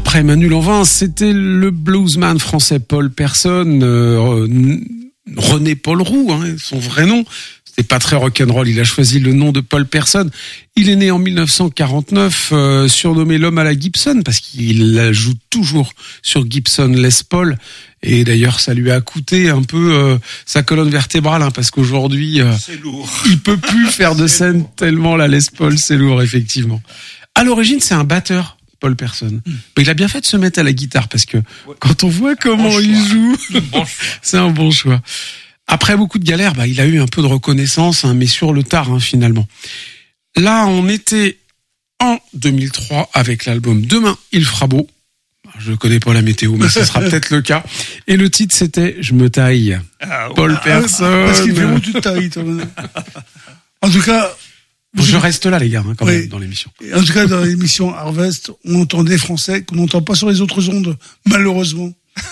après Manu Lanvin, c'était le bluesman français Paul Persson, René Paul Roux, son vrai nom. C'était pas très rock'n'roll, il a choisi le nom de Paul Persson. Il est né en 1949, surnommé l'homme à la Gibson, parce qu'il joue toujours sur Gibson Les Paul. Et d'ailleurs, ça lui a coûté un peu sa colonne vertébrale, parce qu'aujourd'hui, c'est lourd. Il peut plus faire de scène tellement la Les Paul, c'est lourd, effectivement. À l'origine, c'est un batteur, Paul Persson. Mais il a bien fait de se mettre à la guitare, parce que quand on voit comment il joue, c'est un bon choix. Après beaucoup de galères, il a eu un peu de reconnaissance, mais sur le tard, finalement. Là, on était en 2003 avec l'album Demain, il fera beau. Je connais pas la météo, mais ce sera peut-être le cas. Et le titre, c'était Je me taille. Paul Persson. Parce qu'il fait où tu te tailles, toi. En tout cas... Je reste là, les gars, quand même, dans l'émission. En tout cas, dans l'émission Harvest, on entend des Français qu'on n'entend pas sur les autres ondes, malheureusement.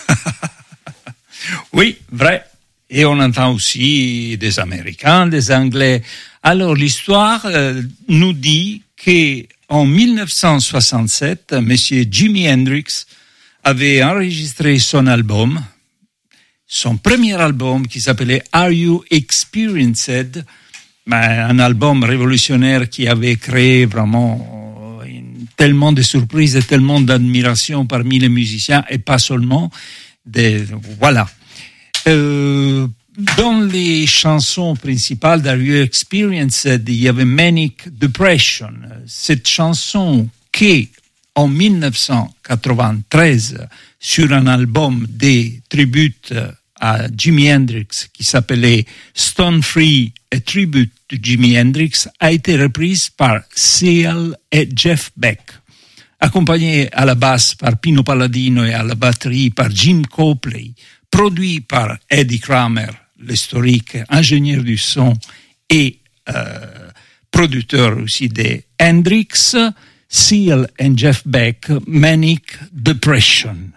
Oui, vrai. Et on entend aussi des Américains, des Anglais. Alors, l'histoire nous dit qu'en 1967, monsieur Jimi Hendrix avait enregistré son premier album qui s'appelait Are You Experienced? Un album révolutionnaire qui avait créé vraiment tellement de surprises et tellement d'admiration parmi les musiciens et pas seulement. Voilà. Dans les chansons principales d'Are You Experienced, il y avait Manic Depression. Cette chanson qui, en 1993, sur un album des tributes à Jimi Hendrix qui s'appelait Stone Free, a tribute to Jimi Hendrix, a été reprise par Seal et Jeff Beck, accompagné à la basse par Pino Palladino et à la batterie par Jim Copley, produit par Eddie Kramer, l'historique ingénieur du son et producteur aussi de Hendrix. Seal et Jeff Beck, Manic Depression.